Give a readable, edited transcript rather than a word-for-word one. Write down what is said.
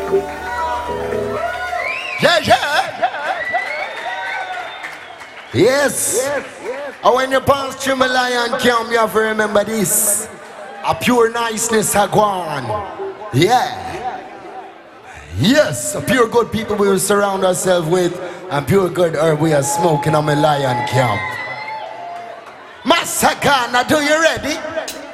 Yeah, yeah. Yes. And when you pass through my lion camp, you have to remember this. A pure niceness a gone. Yeah. Yes, a pure good people we will surround ourselves with, and pure good herb we are smoking on my lion camp. Massacre, now do you ready?